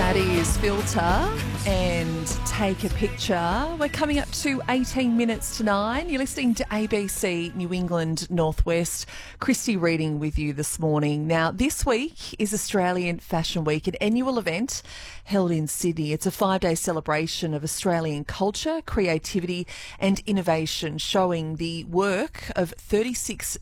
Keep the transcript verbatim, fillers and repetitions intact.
That is Filter and Take a Picture. We're coming up to eighteen minutes to nine. You're listening to A B C New England Northwest. Christy reading with you this morning. Now, this week is Australian Fashion Week, an annual event held in Sydney. It's a five-day celebration of Australian culture, creativity and innovation, showing the work of thirty-six